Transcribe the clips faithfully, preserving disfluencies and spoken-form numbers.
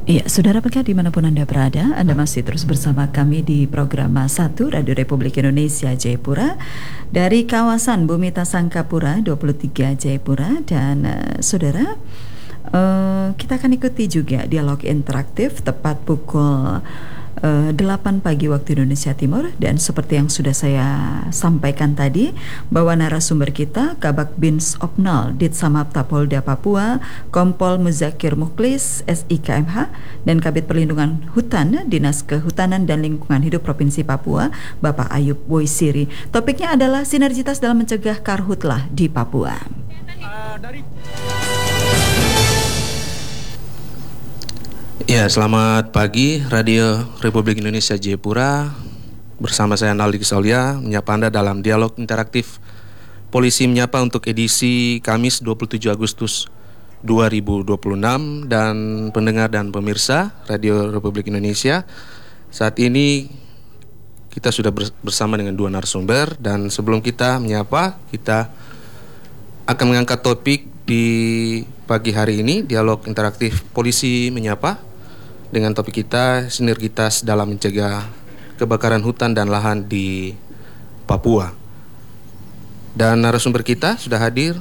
Iya, saudara pendengar dimanapun Anda berada, Anda masih terus bersama kami di program satu Radio Republik Indonesia Jayapura dari kawasan Bumita Sangkapura dua puluh tiga Jayapura. Dan uh, saudara, uh, kita akan ikuti juga dialog interaktif tepat pukul Uh, delapan pagi waktu Indonesia Timur. Dan seperti yang sudah saya sampaikan tadi, bahwa narasumber kita Kabak Bins Opnal Ditsamapta Polda Papua Kompol Muzakir Mukhlis S I K M H, dan Kabid Perlindungan Hutan Dinas Kehutanan dan Lingkungan Hidup Provinsi Papua Bapak Ayub Woisiri. Topiknya adalah sinergitas dalam mencegah karhutlah di Papua. uh, dari Ya, selamat pagi Radio Republik Indonesia Jayapura. Bersama saya Naldi Kisaulia menyapa Anda dalam dialog interaktif Polisi Menyapa untuk edisi Kamis dua puluh tujuh Agustus dua ribu dua puluh enam. Dan pendengar dan pemirsa Radio Republik Indonesia, saat ini kita sudah bersama dengan dua narasumber. Dan sebelum kita menyapa, kita akan mengangkat topik di pagi hari ini, dialog interaktif Polisi Menyapa, dengan topik kita sinergitas dalam mencegah kebakaran hutan dan lahan di Papua. Dan narasumber kita sudah hadir,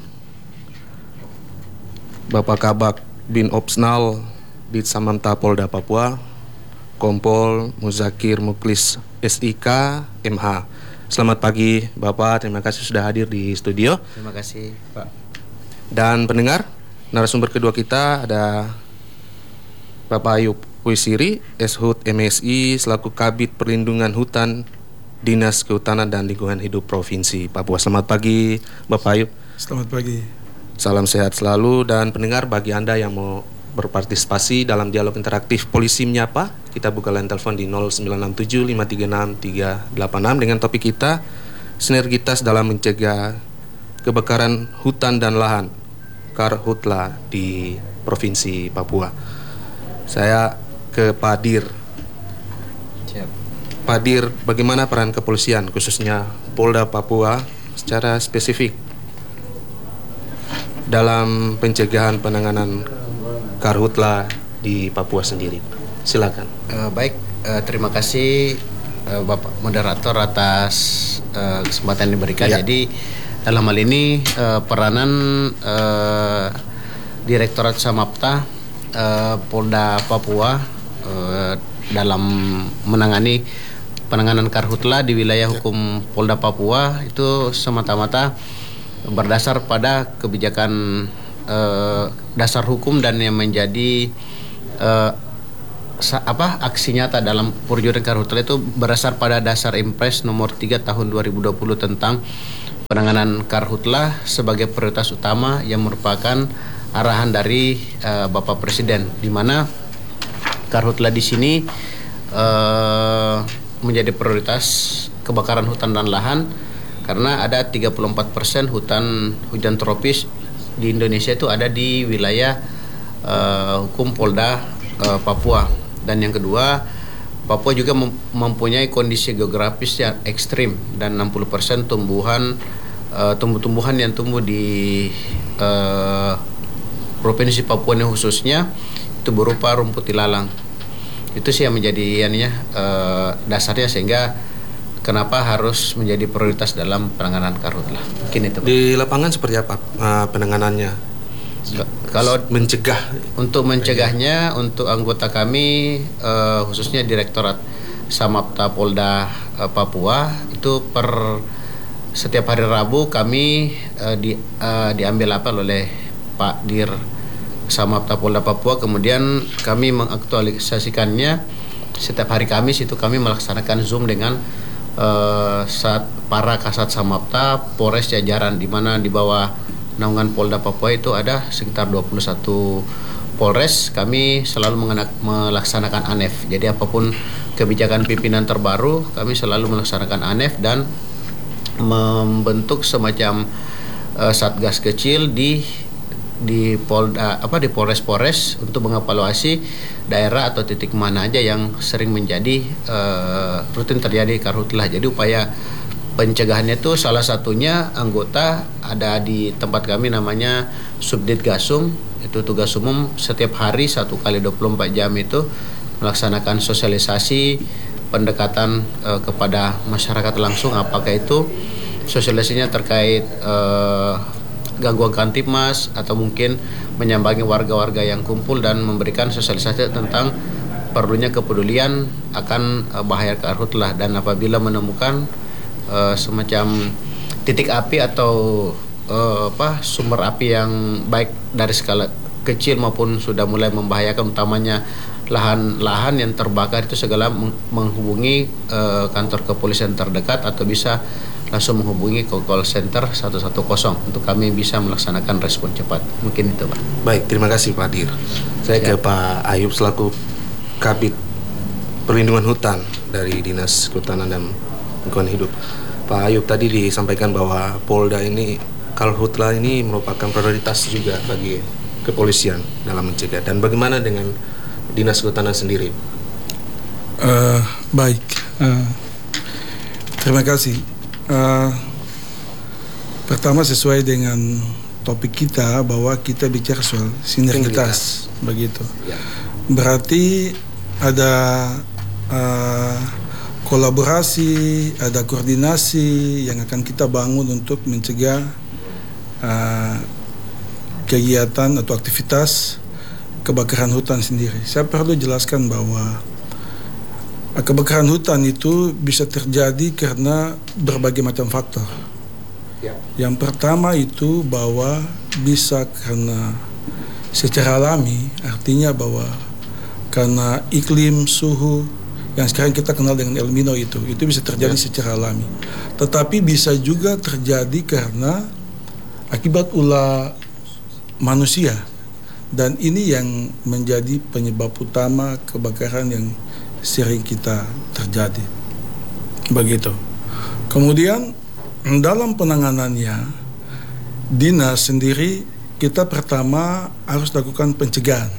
Bapak Kabak Bin Opsnal Ditsamapta Polda Papua Kompol Muzakir Mukhlis S I K M H. Selamat pagi Bapak, terima kasih sudah hadir di studio. Terima kasih Pak. Dan pendengar, narasumber kedua kita ada Bapak Ayub Woisiri, S H U T M S I selaku Kabid Perlindungan Hutan Dinas Kehutanan dan Lingkungan Hidup Provinsi Papua. Selamat pagi Bapak Ayub. Selamat pagi. Salam sehat selalu. Dan pendengar, bagi Anda yang mau berpartisipasi dalam dialog interaktif Polisi Menyapa, kita buka line telepon di nol sembilan enam tujuh lima tiga enam tiga delapan enam dengan topik kita sinergitas dalam mencegah kebakaran hutan dan lahan karhutla di Provinsi Papua. Saya ke Pak Dir. Siap. Pak Dir, bagaimana peran kepolisian khususnya Polda Papua secara spesifik dalam pencegahan penanganan karhutla di Papua sendiri? Silakan. Uh, baik, uh, terima kasih uh, Bapak Moderator atas uh, kesempatan yang diberikan. Ya. Jadi dalam hal ini uh, peranan uh, Direktorat Samapta uh, Polda Papua uh, dalam menangani penanganan karhutla di wilayah hukum Polda Papua itu semata-mata berdasar pada kebijakan uh, dasar hukum dan yang menjadi uh, sa- apa aksi nyata dalam perwujudan karhutla itu berdasar pada dasar Impres nomor tiga tahun dua ribu dua puluh tentang penanganan karhutla sebagai prioritas utama yang merupakan arahan dari uh, Bapak Presiden, di mana karhutla di sini uh, menjadi prioritas kebakaran hutan dan lahan karena ada tiga puluh empat persen hutan hujan tropis di Indonesia itu ada di wilayah uh, hukum Polda uh, Papua. Dan yang kedua, Papua juga mem- mempunyai kondisi geografis yang ekstrim dan enam puluh persen tumbuhan uh, tumbuh-tumbuhan yang tumbuh di uh, Provinsi Papua ini khususnya itu berupa rumput ilalang. Itu sih yang menjadi ininya uh, dasarnya sehingga kenapa harus menjadi prioritas dalam penanganan karhutla. Mungkin itu. Di lapangan seperti apa uh, penanganannya? Kalau mencegah, untuk mencegahnya, untuk anggota kami uh, khususnya Direktorat Samapta Polda uh, Papua itu per setiap hari Rabu kami uh, di, uh, diambil apel oleh Pak Dir Samapta Polda Papua, kemudian kami mengaktualisasikannya setiap hari Kamis. Itu kami melaksanakan Zoom dengan uh, saat para Kasat Samapta Polres jajaran, di mana di bawah naungan Polda Papua itu ada sekitar dua puluh satu Polres. Kami selalu mengenak, melaksanakan A N E F. Jadi apapun kebijakan pimpinan terbaru, kami selalu melaksanakan A N E F dan membentuk semacam uh, satgas kecil di di Polda apa di Polres-Polres untuk mengevaluasi daerah atau titik mana aja yang sering menjadi uh, rutin terjadi karhutlah. Jadi upaya pencegahannya itu salah satunya anggota ada di tempat kami namanya Subdit Gasung, Itu tugas umum setiap hari satu kali dua puluh empat jam itu melaksanakan sosialisasi pendekatan uh, kepada masyarakat langsung, apakah itu sosialisasinya terkait uh, gangguan Kamtibmas atau mungkin menyambangi warga-warga yang kumpul dan memberikan sosialisasi tentang perlunya kepedulian akan uh, bahaya karhutlah, dan apabila menemukan uh, semacam titik api atau uh, apa sumber api yang baik dari skala kecil maupun sudah mulai membahayakan, utamanya lahan-lahan yang terbakar, itu segala menghubungi uh, kantor kepolisian terdekat atau bisa langsung menghubungi ke call center satu satu nol untuk kami bisa melaksanakan respon cepat. Mungkin itu, Pak. Baik, terima kasih Pak Dir. Saya ya. ke Pak Ayub selaku Kabid Perlindungan Hutan dari Dinas Kehutanan dan Lingkungan Hidup. Pak Ayub, tadi disampaikan bahwa Polda ini, Karhutla ini merupakan prioritas juga bagi kepolisian dalam mencegah. Dan bagaimana dengan Dinas Kehutanan sendiri? Uh, baik, uh, terima kasih. Uh, pertama, sesuai dengan topik kita bahwa kita bicara soal sinergitas, begitu. Ya. Berarti ada uh, kolaborasi, ada koordinasi yang akan kita bangun untuk mencegah uh, kegiatan atau aktivitas kebakaran hutan sendiri. Saya perlu jelaskan bahwa kebakaran hutan itu bisa terjadi karena berbagai macam faktor. Ya. Yang pertama itu bahwa bisa karena secara alami, artinya bahwa karena iklim, suhu yang sekarang kita kenal dengan El Nino itu, itu bisa terjadi ya. secara alami. Tetapi bisa juga terjadi karena akibat ulah manusia. Dan ini yang menjadi penyebab utama kebakaran yang sering kita terjadi. Begitu. Kemudian dalam penanganannya, dinas sendiri kita pertama harus lakukan pencegahan.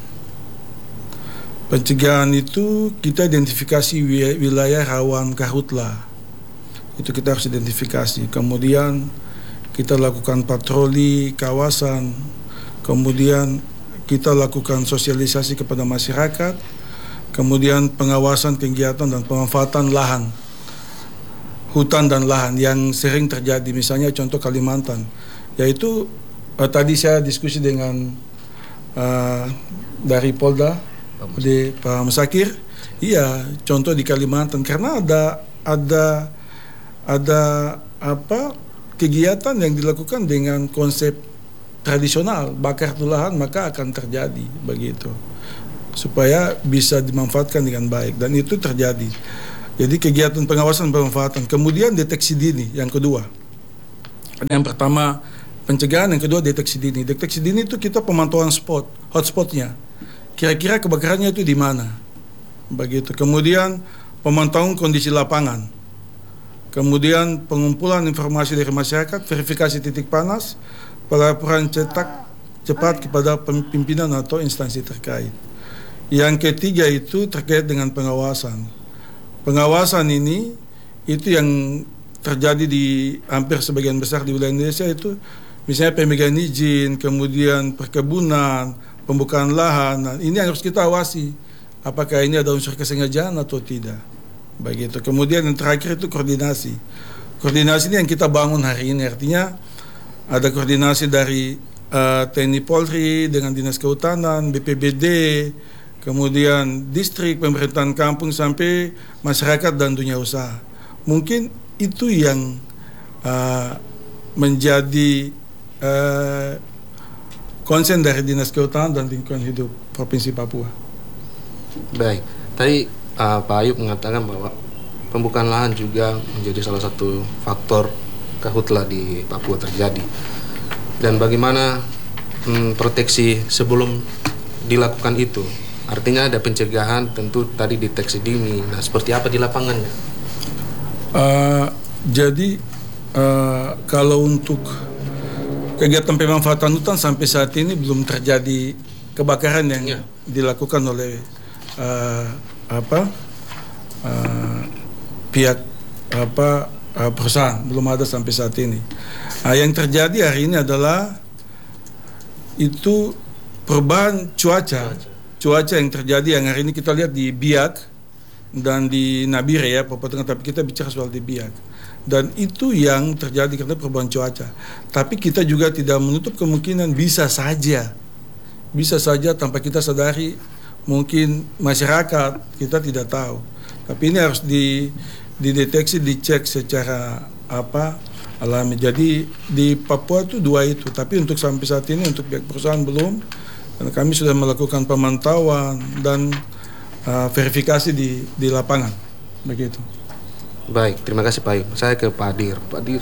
Pencegahan itu kita identifikasi wilayah rawan karhutla. Itu kita harus identifikasi. Kemudian kita lakukan patroli kawasan. Kemudian kita lakukan sosialisasi kepada masyarakat, kemudian pengawasan kegiatan dan pemanfaatan lahan, hutan dan lahan yang sering terjadi, misalnya contoh Kalimantan, yaitu eh, tadi saya diskusi dengan eh, dari Polda, di Pak Musakir, iya contoh di Kalimantan, karena ada ada ada apa kegiatan yang dilakukan dengan konsep tradisional, bakar lahan, maka akan terjadi begitu, supaya bisa dimanfaatkan dengan baik, dan itu terjadi. Jadi kegiatan pengawasan pemanfaatan, kemudian deteksi dini yang kedua. Yang pertama pencegahan, yang kedua deteksi dini. Deteksi dini itu kita pemantauan spot, hotspotnya, kira-kira kebakarannya itu di mana, begitu. Kemudian pemantauan kondisi lapangan, kemudian pengumpulan informasi dari masyarakat, verifikasi titik panas, pelaporan cetak cepat kepada pimpinan atau instansi terkait. Yang ketiga itu terkait dengan pengawasan. Pengawasan ini itu yang terjadi di hampir sebagian besar di wilayah Indonesia, itu misalnya pemegang izin, kemudian perkebunan, pembukaan lahan. Nah, ini yang harus kita awasi, apakah ini ada unsur kesengajaan atau tidak. Begitu. Kemudian yang terakhir itu koordinasi. Koordinasi ini yang kita bangun hari ini, artinya ada koordinasi dari uh, T N I Polri dengan Dinas Kehutanan, B P B D, kemudian distrik, pemerintahan kampung, sampai masyarakat dan dunia usaha. Mungkin itu yang uh, menjadi uh, konsen dari Dinas Kehutanan dan Lingkungan Hidup Provinsi Papua. Baik, tadi uh, Pak Ayub mengatakan bahwa pembukaan lahan juga menjadi salah satu faktor karhutla di Papua terjadi. Dan bagaimana hmm, proteksi sebelum dilakukan itu? Artinya ada pencegahan, tentu tadi deteksi dini. Nah, seperti apa di lapangannya? Uh, jadi uh, kalau untuk kegiatan pemanfaatan hutan sampai saat ini belum terjadi kebakaran yang ya. dilakukan oleh uh, apa uh, pihak apa Uh, perusahaan, belum ada sampai saat ini. Uh, yang terjadi hari ini adalah itu perubahan cuaca, cuaca, cuaca yang terjadi yang hari ini kita lihat di Biak dan di Nabire ya, Papua Tengah, tapi kita bicara soal di Biak. Dan itu yang terjadi karena perubahan cuaca. Tapi kita juga tidak menutup kemungkinan bisa saja, bisa saja tanpa kita sadari, mungkin masyarakat kita tidak tahu. Tapi ini harus di, dideteksi, dicek secara apa alami. Jadi di Papua itu dua itu. Tapi untuk sampai saat ini untuk pihak perusahaan belum. Karena kami sudah melakukan pemantauan dan uh, verifikasi di di lapangan, begitu. Baik, terima kasih Pak Ayub. Saya ke Pak Dir. Pak Dir,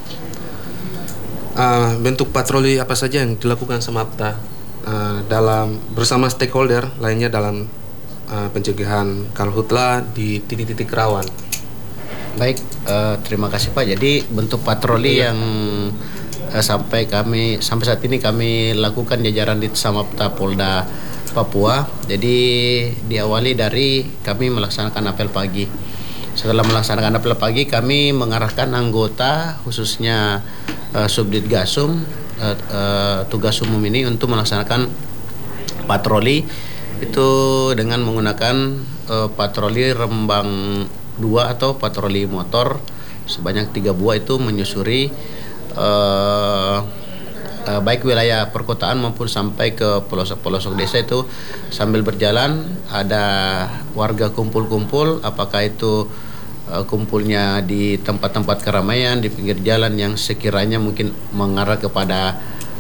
uh, bentuk patroli apa saja yang dilakukan Samapta uh, dalam bersama stakeholder lainnya dalam uh, pencegahan karhutla di titik-titik rawan? Baik, uh, terima kasih Pak. Jadi bentuk patroli ya. yang uh, sampai kami sampai saat ini kami lakukan jajaran di Samapta Polda Papua. Jadi diawali dari kami melaksanakan apel pagi. Setelah melaksanakan apel pagi, kami mengarahkan anggota, khususnya uh, Subdit Gasum, uh, uh, tugas umum ini untuk melaksanakan patroli itu dengan menggunakan uh, patroli Rembang dua atau patroli motor sebanyak tiga buah itu menyusuri uh, uh, baik wilayah perkotaan maupun sampai ke pelosok-pelosok desa. Itu sambil berjalan ada warga kumpul-kumpul, apakah itu uh, kumpulnya di tempat-tempat keramaian, di pinggir jalan yang sekiranya mungkin mengarah kepada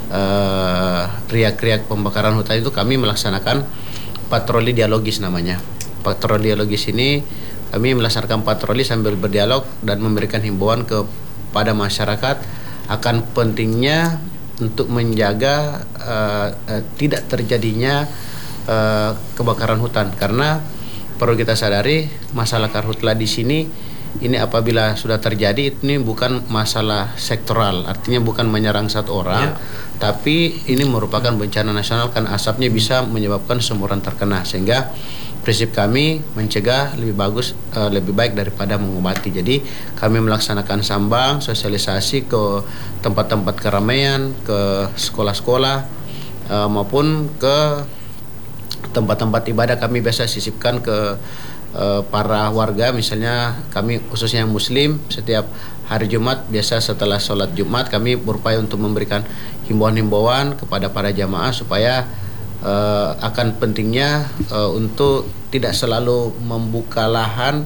uh, riak-riak pembakaran hutan, itu kami melaksanakan patroli dialogis namanya. Patroli dialogis ini kami melaksanakan patroli sambil berdialog dan memberikan himbauan kepada masyarakat akan pentingnya untuk menjaga uh, uh, tidak terjadinya uh, kebakaran hutan, karena perlu kita sadari masalah karhutla di sini ini apabila sudah terjadi ini bukan masalah sektoral, artinya bukan menyerang satu orang, ya. Tapi ini merupakan bencana nasional, kan asapnya bisa menyebabkan semua orang terkena, sehingga prinsip kami mencegah lebih bagus, uh, lebih baik daripada mengobati. Jadi kami melaksanakan sambang, sosialisasi ke tempat-tempat keramaian, ke sekolah-sekolah uh, maupun ke tempat-tempat ibadah. Kami biasa sisipkan ke uh, para warga, misalnya kami khususnya yang Muslim, setiap hari Jumat biasa setelah sholat Jumat kami berupaya untuk memberikan himbauan-himbauan kepada para jamaah supaya Uh, akan pentingnya uh, untuk tidak selalu membuka lahan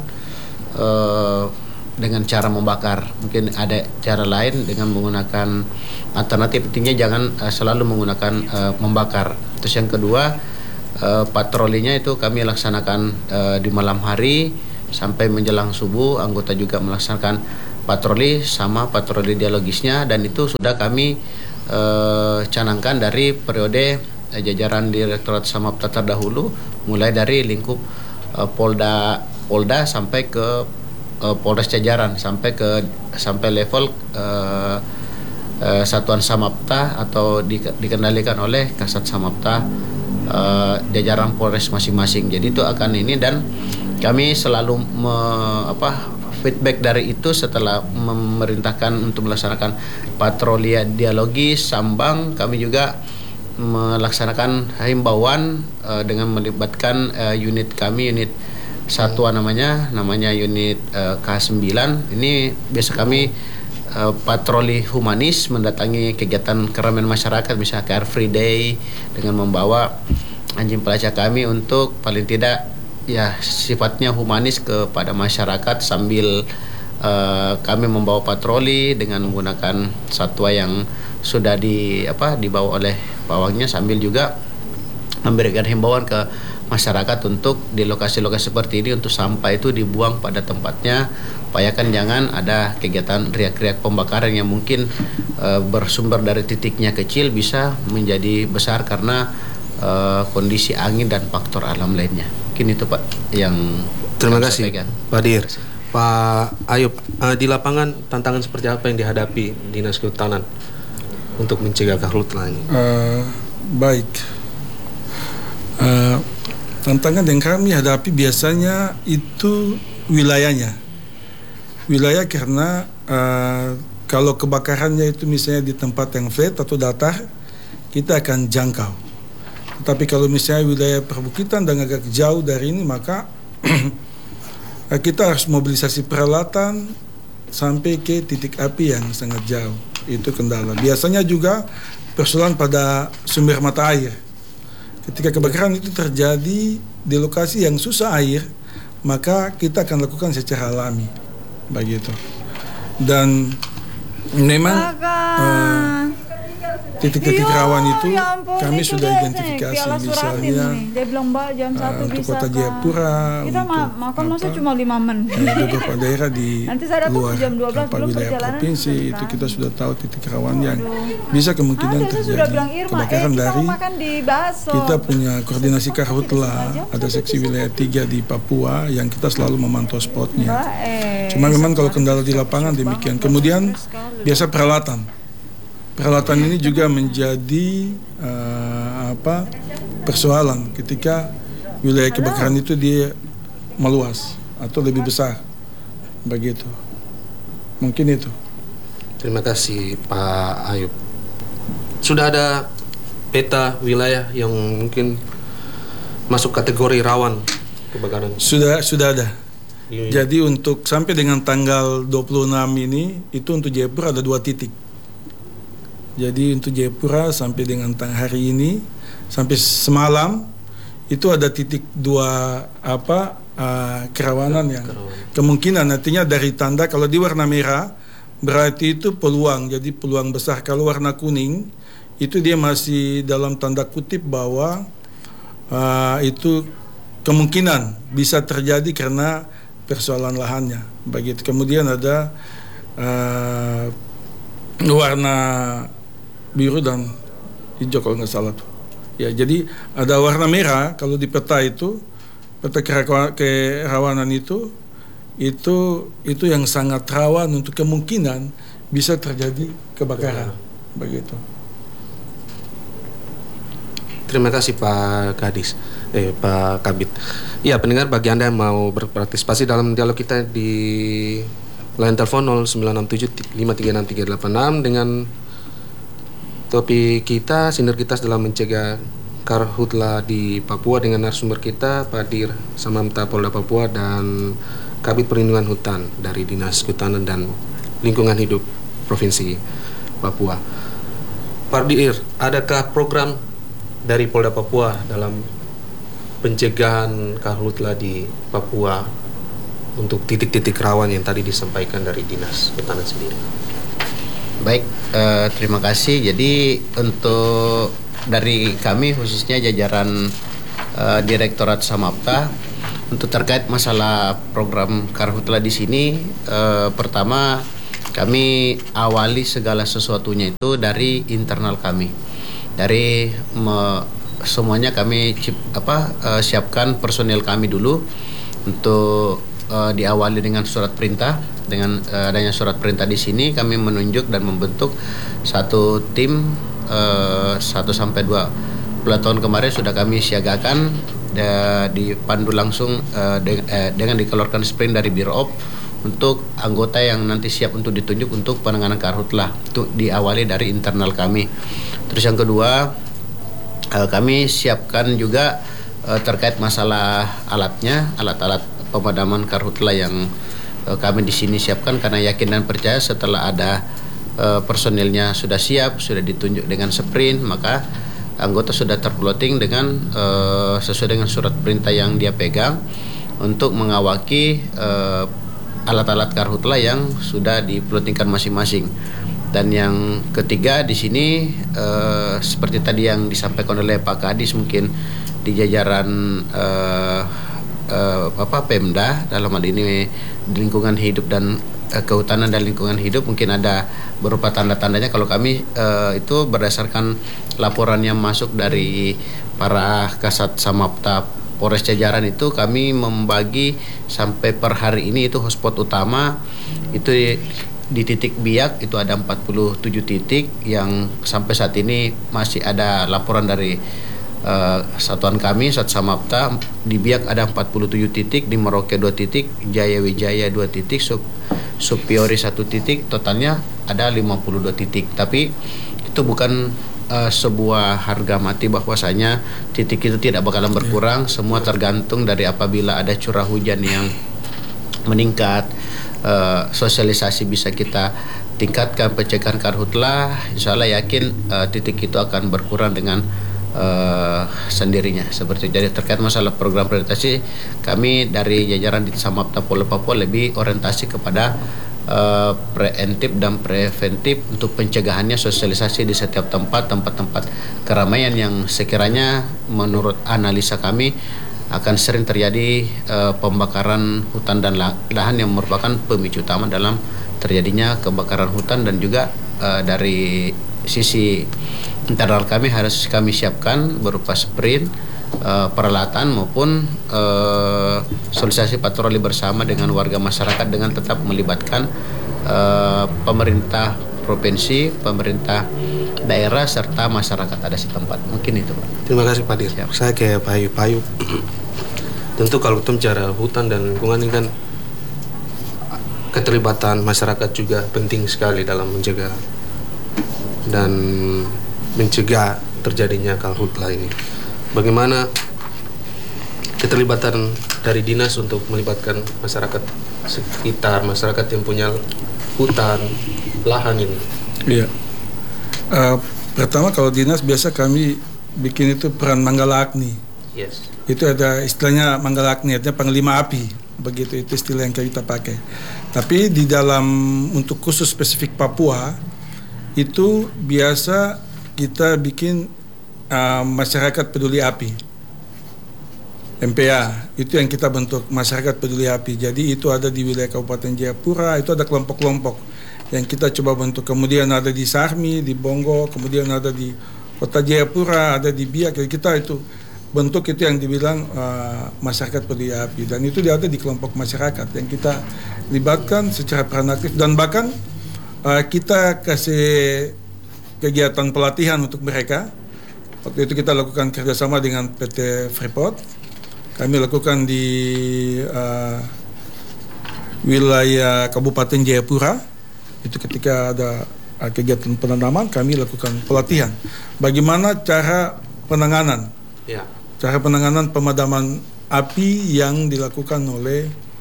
uh, dengan cara membakar. Mungkin ada cara lain dengan menggunakan alternatif, intinya jangan uh, selalu menggunakan uh, membakar. Terus yang kedua, uh, patrolinya itu kami laksanakan uh, di malam hari sampai menjelang subuh. Anggota juga melaksanakan patroli sama patroli dialogisnya, dan itu sudah kami uh, canangkan dari periode jajaran Direktorat Samapta terdahulu, mulai dari lingkup uh, Polda Polda sampai ke uh, Polres jajaran, sampai ke sampai level uh, uh, Satuan Samapta atau di, dikendalikan oleh Kasat Samapta uh, jajaran Polres masing-masing. Jadi itu akan ini, dan kami selalu me, apa feedback dari itu setelah memerintahkan untuk melaksanakan patroli dialogis sambang. Kami juga melaksanakan himbauan uh, dengan melibatkan uh, unit kami, unit satuan namanya, namanya unit uh, K sembilan. Ini biasa kami uh, patroli humanis, mendatangi kegiatan keramaian masyarakat, misalnya Car Free Day, dengan membawa anjing pelacak kami untuk paling tidak ya sifatnya humanis kepada masyarakat, sambil uh, kami membawa patroli dengan menggunakan satwa yang sudah di apa dibawa oleh pawangnya, sambil juga memberikan himbauan ke masyarakat untuk di lokasi-lokasi seperti ini untuk sampah itu dibuang pada tempatnya, upayakan jangan ada kegiatan riak-riak pembakaran yang mungkin e, bersumber dari titiknya kecil bisa menjadi besar karena e, kondisi angin dan faktor alam lainnya. Mungkin itu Pak yang terima kasih Pak Dir. Pak Ayub, uh, di lapangan tantangan seperti apa yang dihadapi Dinas Kehutanan untuk mencegah karhutla ini? Uh, baik, uh, tantangan yang kami hadapi biasanya itu wilayahnya, wilayah karena uh, kalau kebakarannya itu misalnya di tempat yang flat atau datar, kita akan jangkau. Tapi kalau misalnya wilayah perbukitan dan agak jauh dari ini, maka kita harus mobilisasi peralatan sampai ke titik api yang sangat jauh. Itu kendala. Biasanya juga persoalan pada sumber mata air. Ketika kebakaran itu terjadi di lokasi yang susah air, maka kita akan lakukan secara alami, begitu. Dan memang uh, titik-titik rawan itu ya ampun, kami itu sudah deh, identifikasi, nih, misalnya dia bilang Mbak jam satu uh, untuk bisa kota kan? Jayapura, Kita untuk ma makan masa apa, cuma lima menit. uh, beberapa daerah di Nanti saya datang luar jam dua belas apa, belum wilayah perjalanan provinsi selesai. itu kita sudah tahu titik rawan yang bisa kemungkinan Ada, saya sudah terjadi bilang Irma, kebakaran eh, kita dari mau makan di Baso. kita punya koordinasi Karhutla, ada seksi wilayah tiga di Papua yang kita selalu memantau spotnya. Mbak, eh, Cuma memang kalau kendala di lapangan demikian. Kemudian biasa peralatan. Peralatan ini juga menjadi uh, apa persoalan ketika wilayah kebakaran itu dia meluas atau lebih besar, begitu. Mungkin itu. Terima kasih Pak Ayub. Sudah ada peta wilayah yang mungkin masuk kategori rawan kebakaran? Sudah sudah ada. Iya. Jadi untuk sampai dengan tanggal dua puluh enam ini itu untuk Jayapura ada dua titik. Jadi untuk Jayapura sampai dengan hari ini sampai semalam itu ada titik dua apa uh, kerawanan yang kemungkinan artinya dari tanda kalau di warna merah berarti itu peluang, jadi peluang besar. Kalau warna kuning itu dia masih dalam tanda kutip bahwa uh, itu kemungkinan bisa terjadi karena persoalan lahannya begitu. Kemudian ada uh, warna biru dan hijau kalau nggak salah tuh. Ya, jadi ada warna merah kalau di peta itu, peta kerawanan itu, itu itu yang sangat rawan untuk kemungkinan bisa terjadi kebakaran, ya. Begitu. Terima kasih Pak Kadis, eh Pak Kabit. Ya, pendengar, bagi Anda yang mau berpartisipasi dalam dialog kita di line telepon nol sembilan enam tujuh lima tiga enam tiga delapan enam dengan topik kita sinergitas dalam mencegah karhutla di Papua dengan narasumber kita Pak Dir Samapta Polda Papua dan Kabit Perlindungan Hutan dari Dinas Kehutanan dan Lingkungan Hidup Provinsi Papua. Pak Dir, adakah program dari Polda Papua dalam pencegahan karhutla di Papua untuk titik-titik rawan yang tadi disampaikan dari Dinas Kehutanan sendiri? Baik, eh, terima kasih. Jadi untuk dari kami khususnya jajaran eh, Direktorat Samapta untuk terkait masalah program karhutla di sini, eh, pertama kami awali segala sesuatunya itu dari internal kami, dari me, semuanya kami cip, apa eh, siapkan personil kami dulu untuk eh, diawali dengan surat perintah. Dengan uh, adanya surat perintah di sini kami menunjuk dan membentuk satu tim uh, satu sampai dua peleton kemarin sudah kami siagakan uh, dipandu langsung uh, de uh, dengan dikeluarkan sprint dari Birop untuk anggota yang nanti siap untuk ditunjuk untuk penanganan karhutla. Itu diawali dari internal kami. Terus yang kedua uh, kami siapkan juga uh, terkait masalah alatnya, alat-alat pemadaman karhutla yang kami di sini siapkan karena yakin dan percaya setelah ada uh, personilnya sudah siap, sudah ditunjuk dengan sprint, maka anggota sudah terploting dengan uh, sesuai dengan surat perintah yang dia pegang untuk mengawaki uh, alat-alat karhutla yang sudah diplotingkan masing-masing. Dan yang ketiga di sini uh, seperti tadi yang disampaikan oleh Pak Kadis, mungkin di jajaran uh, Uh, apa Pemda dalam hal ini lingkungan hidup dan uh, kehutanan dan lingkungan hidup mungkin ada berupa tanda-tandanya. Kalau kami uh, itu berdasarkan laporan yang masuk dari para Kasat Samapta Polres Jajaran itu kami membagi sampai per hari ini itu hotspot utama itu di, di titik Biak itu ada empat puluh tujuh titik yang sampai saat ini masih ada laporan dari Uh, satuan kami Sat Samapta. Di Biak ada empat puluh tujuh titik, di Merauke dua titik, Jaya Wijaya dua titik, Sup Supiori satu titik, totalnya ada lima puluh dua titik. Tapi itu bukan uh, sebuah harga mati bahwasanya titik itu tidak bakalan berkurang. Semua tergantung dari apabila ada curah hujan yang meningkat, uh, sosialisasi bisa kita tingkatkan, pencegahan karhutlah, insya Allah yakin uh, titik itu akan berkurang dengan uh, sendirinya. Seperti jadi terkait masalah program prioritasasi, kami dari jajaran di Samapta Polda Papua lebih orientasi kepada uh, preventif dan preventif untuk pencegahannya, sosialisasi di setiap tempat, tempat-tempat keramaian yang sekiranya menurut analisa kami akan sering terjadi uh, pembakaran hutan dan lahan yang merupakan pemicu utama dalam terjadinya kebakaran hutan. Dan juga uh, dari sisi internal kami harus kami siapkan berupa sprint, uh, peralatan maupun uh, sosialisasi patroli bersama dengan warga masyarakat dengan tetap melibatkan uh, pemerintah provinsi, pemerintah daerah serta masyarakat ada setempat. Mungkin itu, Pak. Terima kasih Pak Dir. Siap. Saya kayak Pak Ayu. Pak Ayu, tentu kalau kita bicara hutan dan lingkungan ini kan keterlibatan masyarakat juga penting sekali dalam menjaga dan mencegah terjadinya karhutlah ini. Bagaimana keterlibatan dari dinas untuk melibatkan masyarakat sekitar, masyarakat yang punya hutan, lahan ini? Iya. Uh, pertama kalau dinas biasa kami bikin itu peran Manggala Agni. Yes. Itu ada istilahnya Manggala Agni, artinya panglima api. Begitu itu istilah yang kita pakai. Tapi di dalam untuk khusus spesifik Papua itu biasa kita bikin uh, masyarakat peduli api, M P A. Itu yang kita bentuk, masyarakat peduli api. Jadi itu ada di wilayah Kabupaten Jayapura, itu ada kelompok-kelompok yang kita coba bentuk. Kemudian ada di Sarmi, di Bongo, kemudian ada di Kota Jayapura, ada di Biak. Jadi kita itu bentuk itu yang dibilang uh, masyarakat peduli api, dan itu dia ada di kelompok masyarakat yang kita libatkan secara peran aktif. Dan bahkan uh, kita kasih kegiatan pelatihan untuk mereka. Waktu itu kita lakukan kerjasama dengan P T Freeport. Kami lakukan di uh, wilayah Kabupaten Jayapura. Itu ketika ada uh, kegiatan penanaman, kami lakukan pelatihan bagaimana cara penanganan. Ya. Cara penanganan pemadaman api yang dilakukan oleh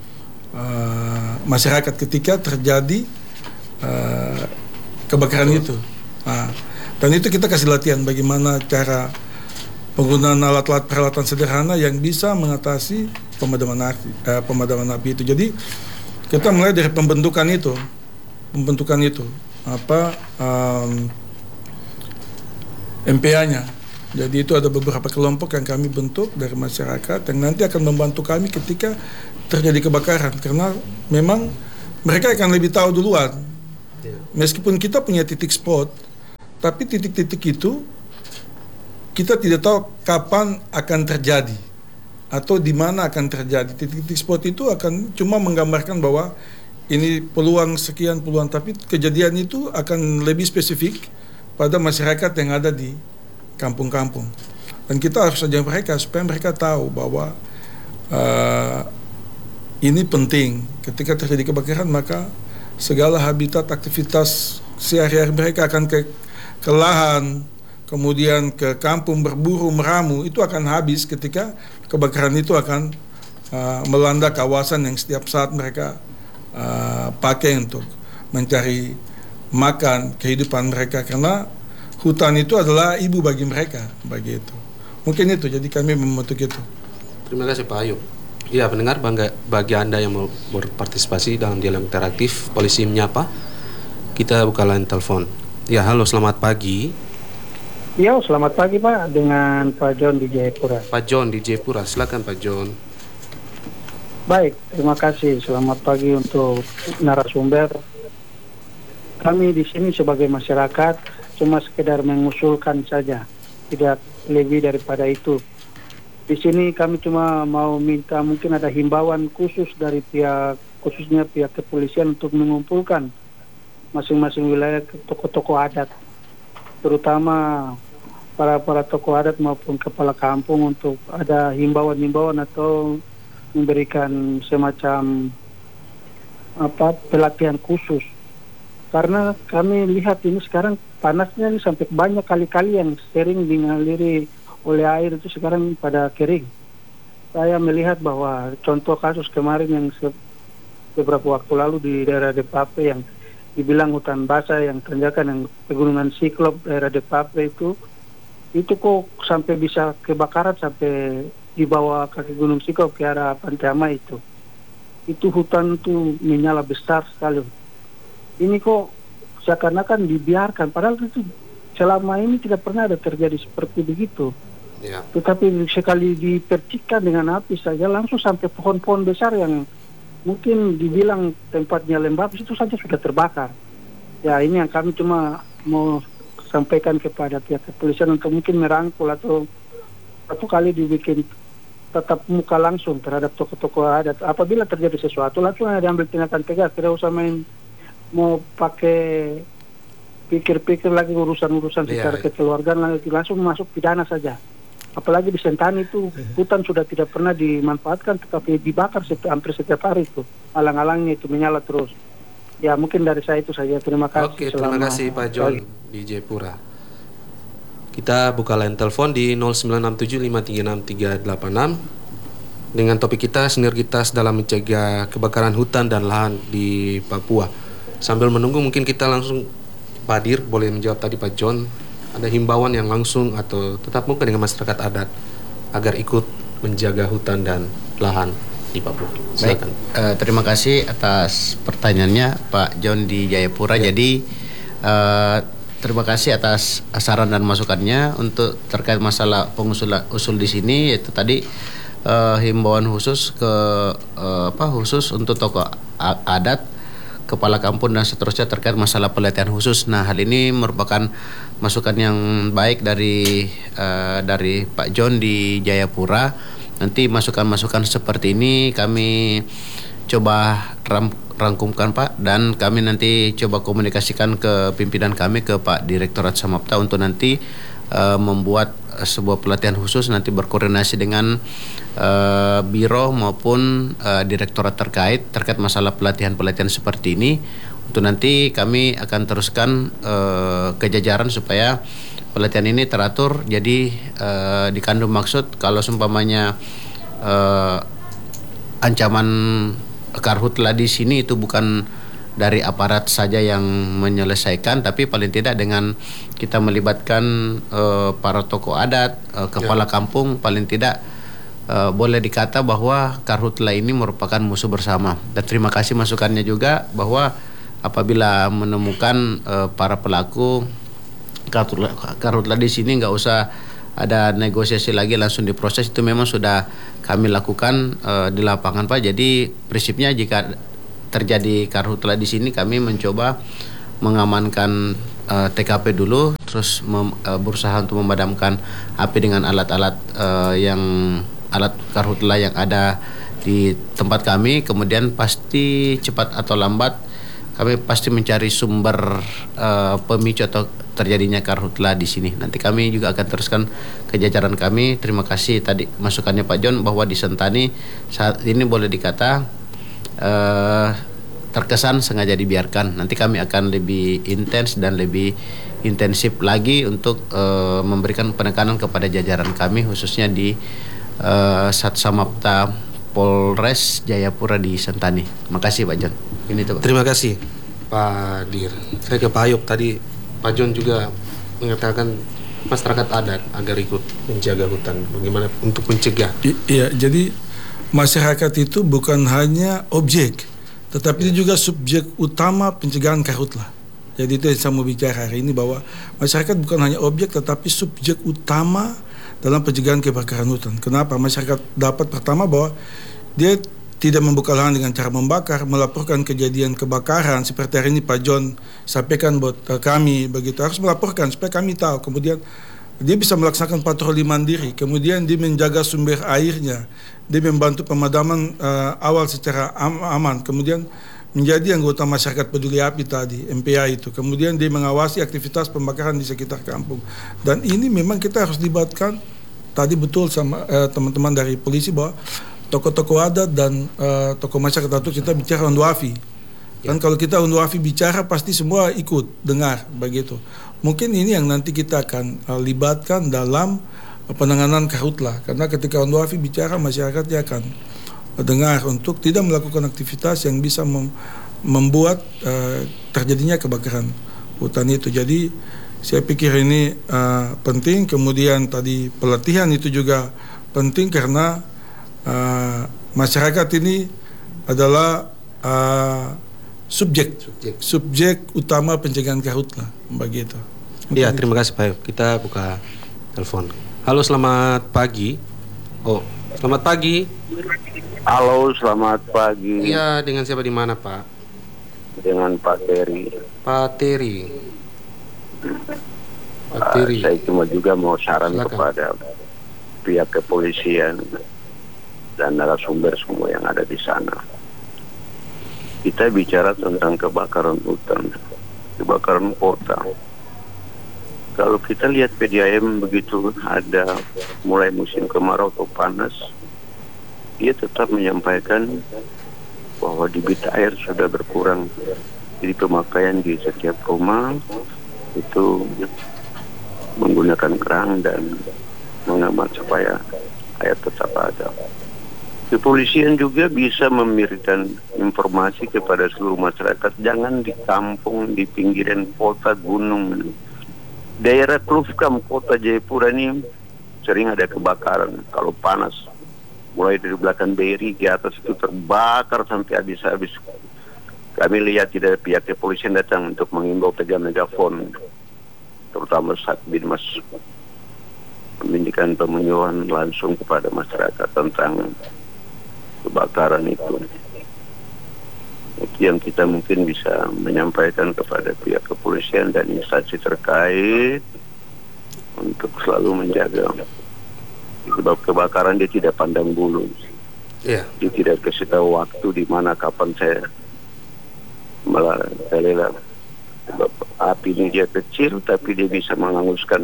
uh, masyarakat ketika terjadi uh, kebakaran itu. Nah, dan itu kita kasih latihan bagaimana cara penggunaan alat-alat peralatan sederhana yang bisa mengatasi pemadaman api, uh, pemadaman api itu. Jadi kita mulai dari pembentukan itu, pembentukan itu apa um, M P A-nya. Jadi itu ada beberapa kelompok yang kami bentuk dari masyarakat yang nanti akan membantu kami ketika terjadi kebakaran, karena memang mereka akan lebih tahu duluan. Meskipun kita punya titik spot, tapi titik-titik itu kita tidak tahu kapan akan terjadi atau di mana akan terjadi. Titik-titik spot itu akan cuma menggambarkan bahwa ini peluang sekian peluang, tapi kejadian itu akan lebih spesifik pada masyarakat yang ada di kampung-kampung. Dan kita harus saja mereka supaya mereka tahu bahwa uh, ini penting. Ketika terjadi kebakaran, maka segala habitat aktivitas sehari-hari mereka akan ke, ke lahan, kemudian ke kampung berburu meramu, itu akan habis ketika kebakaran itu akan uh, melanda kawasan yang setiap saat mereka uh, pakai untuk mencari makan kehidupan mereka, karena hutan itu adalah ibu bagi mereka, begitu. Mungkin itu, jadi kami membentuk itu. Terima kasih Pak Ayub. Ya, pendengar, bangga bagi Anda yang mau berpartisipasi dalam dialog interaktif Polisi Menyapa, kita buka line telepon. Ya, halo, selamat pagi. Ya, selamat pagi Pak, dengan Pak John di Jayapura. Pak John di Jayapura, silakan Pak John. Baik, terima kasih. Selamat pagi untuk narasumber. Kami di sini sebagai masyarakat cuma sekedar mengusulkan saja, tidak lebih daripada itu. Di sini kami cuma mau minta mungkin ada himbauan khusus dari pihak, khususnya pihak kepolisian untuk mengumpulkan masing-masing wilayah tokoh-tokoh adat, terutama para para tokoh adat maupun kepala kampung, untuk ada himbauan-himbauan atau memberikan semacam apa pelatihan khusus. Karena kami lihat ini sekarang panasnya ini sampai banyak kali-kali yang sering mengaliri oleh air itu sekarang pada kering. Saya melihat bahwa contoh kasus kemarin yang se- beberapa waktu lalu di daerah Depape yang dibilang hutan basah yang tanjakan yang pegunungan Siklop daerah Depape itu, itu kok sampai bisa kebakaran sampai di bawah kaki Gunung Siklop ke arah Pantai Amai itu. Itu hutan itu menyala besar sekali. Ini kok seakan-akan dibiarkan, padahal itu selama ini tidak pernah ada terjadi seperti begitu. Ya. Tetapi sekali dipercikkan dengan api saja langsung sampai pohon-pohon besar yang mungkin dibilang tempatnya lembab itu saja sudah terbakar. Ya ini yang kami cuma mau sampaikan kepada pihak kepolisian untuk mungkin merangkul atau satu kali dibikin tetap muka langsung terhadap tokoh-tokoh adat. Apabila terjadi sesuatu langsung diambil tindakan tegas, tidak usah main mau pakai pikir-pikir lagi urusan-urusan secara yeah. kekeluargaan, lagi langsung masuk pidana saja. Apalagi di Sentani itu hutan sudah tidak pernah dimanfaatkan tetapi dibakar setiap, hampir setiap hari itu, alang-alangnya itu menyala terus. Ya mungkin dari saya itu saja. Terima kasih. Oke, terima kasih Pak John di Jayapura. Kita buka line telepon di nol sembilan enam tujuh lima tiga enam tiga delapan enam dengan topik kita sinergitas dalam mencegah kebakaran hutan dan lahan di Papua. Sambil menunggu mungkin kita langsung Pak Dir boleh menjawab tadi Pak John, ada himbauan yang langsung atau tetap muka dengan masyarakat adat agar ikut menjaga hutan dan lahan di Papua. Silakan. Baik, uh, terima kasih atas pertanyaannya Pak John di Jayapura. Ya. Jadi uh, terima kasih atas saran dan masukannya untuk terkait masalah pengusul usul di sini, yaitu tadi uh, himbauan khusus ke uh, apa khusus untuk tokoh adat, kepala kampung dan seterusnya terkait masalah pelatihan khusus. Nah, hal ini merupakan masukan yang baik dari uh, dari Pak John di Jayapura. Nanti masukan-masukan seperti ini kami coba ram, rangkumkan Pak, dan kami nanti coba komunikasikan ke pimpinan kami, ke Pak Direktorat Samapta untuk nanti uh, membuat uh, sebuah pelatihan khusus, nanti berkoordinasi dengan uh, biro maupun uh, direktorat terkait terkait masalah pelatihan-pelatihan seperti ini. Untuk nanti kami akan teruskan uh, ke jajaran supaya pelatihan ini teratur, jadi uh, dikandung maksud kalau seumpamanya uh, ancaman karhutla di sini itu bukan dari aparat saja yang menyelesaikan, tapi paling tidak dengan kita melibatkan uh, para tokoh adat, uh, kepala ya. kampung, paling tidak uh, boleh dikata bahwa karhutla ini merupakan musuh bersama. Dan terima kasih masukannya juga bahwa apabila menemukan uh, para pelaku karhutla, karhutla di sini nggak usah ada negosiasi lagi, langsung diproses. Itu memang sudah kami lakukan uh, di lapangan Pak. Jadi prinsipnya jika terjadi karhutla di sini kami mencoba mengamankan uh, T K P dulu, terus mem, uh, berusaha untuk memadamkan api dengan alat-alat uh, yang alat karhutla yang ada di tempat kami. Kemudian pasti cepat atau lambat kami pasti mencari sumber uh, pemicu atau terjadinya karhutla di sini. Nanti kami juga akan teruskan ke jajaran kami. Terima kasih tadi masukannya Pak John bahwa di Sentani saat ini boleh dikata uh, terkesan sengaja dibiarkan. Nanti kami akan lebih intens dan lebih intensif lagi untuk uh, memberikan penekanan kepada jajaran kami, khususnya di uh, Satsamapta Polres Jayapura di Sentani. Terima kasih Pak John. Ini tuh, Pak. Terima kasih Pak Dir. Saya ke Pak Ayub tadi. Pak John juga mengatakan masyarakat adat agar ikut menjaga hutan. Bagaimana untuk mencegah? Iya, jadi masyarakat itu bukan hanya objek, tetapi itu juga subjek utama pencegahan karhutla. Jadi itu yang saya mau bicara hari ini, bahwa masyarakat bukan hanya objek tetapi subjek utama dalam pencegahan kebakaran hutan. Kenapa? Masyarakat dapat pertama bahwa dia tidak membuka lahan dengan cara membakar, melaporkan kejadian kebakaran seperti hari ini Pak John sampaikan buat uh, kami begitu, harus melaporkan supaya kami tahu. Kemudian dia bisa melaksanakan patroli mandiri, kemudian dia menjaga sumber airnya, dia membantu pemadaman uh, awal secara am- aman, kemudian menjadi anggota masyarakat peduli api tadi, M P A itu, kemudian dia mengawasi aktivitas pembakaran di sekitar kampung. Dan ini memang kita harus libatkan tadi betul sama uh, teman-teman dari polisi bahwa tokoh-tokoh adat dan uh, tokoh masyarakat itu kita bicara Unduafi. Kan ya. Kalau kita Unduafi bicara pasti semua ikut dengar begitu. mungkin ini yang nanti kita akan uh, libatkan dalam uh, penanganan karhutlah, karena ketika Ondoafi bicara, masyarakat dia akan uh, dengar untuk tidak melakukan aktivitas yang bisa mem- membuat uh, terjadinya kebakaran hutan itu. Jadi saya pikir ini uh, penting. Kemudian tadi pelatihan itu juga penting karena uh, masyarakat ini adalah uh, subjek, subjek subjek utama pencegahan karhutlah begitu. Iya, terima kasih Pak. Kita buka telepon. Halo, selamat pagi. Oh, selamat pagi. Halo, selamat pagi. Iya, dengan siapa di mana Pak? Dengan Pak Teri. Pak Teri. Pak Teri. Uh, saya cuma juga mau saran Silakan. kepada pihak kepolisian dan narasumber semua yang ada di sana. Kita bicara tentang kebakaran hutan, kebakaran kota. Kalau kita lihat P D I M begitu ada mulai musim kemarau atau panas, dia tetap menyampaikan bahwa debit air sudah berkurang. Jadi pemakaian di setiap rumah itu menggunakan kerang dan mengamat supaya air tetap ada. Kepolisian juga bisa memberikan informasi kepada seluruh masyarakat, jangan di kampung, di pinggiran kota, gunung. Daerah Klufkam, kota Jayapura ini sering ada kebakaran kalau panas. Mulai dari belakang B R I ke atas itu terbakar sampai habis-habis. Kami lihat tidak ada pihak kepolisian datang untuk mengimbau pegang megafon, terutama saat Binmas memberikan pemenyuhan langsung kepada masyarakat tentang kebakaran itu. Itu yang kita mungkin bisa menyampaikan kepada pihak kepolisian dan instansi terkait untuk selalu menjaga. Sebab kebakaran dia tidak pandang bulu. Iya. Dia tidak kasih tahu waktu di mana kapan saya malah saya sebab api ini dia kecil tapi dia bisa menghanguskan